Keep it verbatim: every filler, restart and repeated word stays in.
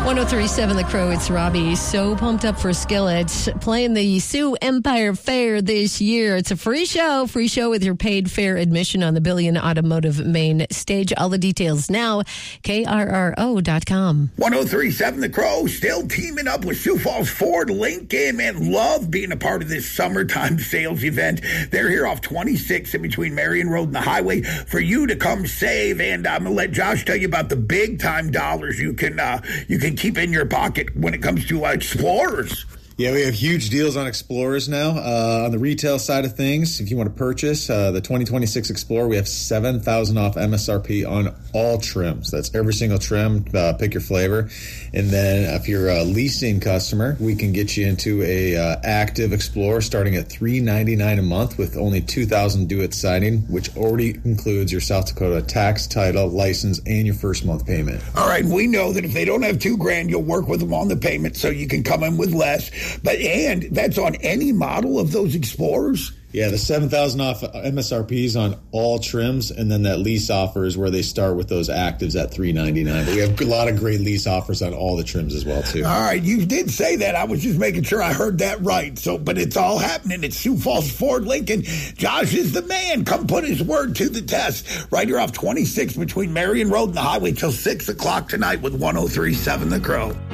one oh three point seven The Crow, it's Robbie. So pumped up for Skillet playing the Sioux Empire Fair this year. It's a free show, free show with your paid fair admission on the Billion Automotive main stage. All the details now, K R R O dot com. one oh three point seven The Crow, still teaming up with Sioux Falls Ford, Lincoln, and love being a part of this summertime sales event. They're here off twenty-six in between Marion Road and the highway for you to come save. And I'm going to let Josh tell you about the big time dollars you can uh, you can keep in your pocket when it comes to uh, Explorers. Yeah, we have huge deals on Explorers now. Uh, on the retail side of things, if you want to purchase uh, the twenty twenty-six Explorer, we have seven thousand dollars off M S R P on all trims. That's every single trim. Uh, pick your flavor. And then if you're a leasing customer, we can get you into a uh, active Explorer starting at three hundred ninety-nine dollars a month with only two thousand dollars due at signing, which already includes your South Dakota tax, title, license, and your first month payment. All right, we know that if they don't have two grand, you'll work with them on the payment so you can come in with less. But and that's on any model of those Explorers? Yeah, the seven thousand dollars off M S R Ps on all trims, and then that lease offer is where they start with those actives at three hundred ninety-nine dollars. But we have a lot of great lease offers on all the trims as well, too. All right, you did say that. I was just making sure I heard that right. So, but it's all happening at Sioux Falls Ford, Lincoln. Josh is the man. Come put his word to the test. Right here off twenty-six between Marion Road and the highway till six o'clock tonight with one oh three point seven The Crow.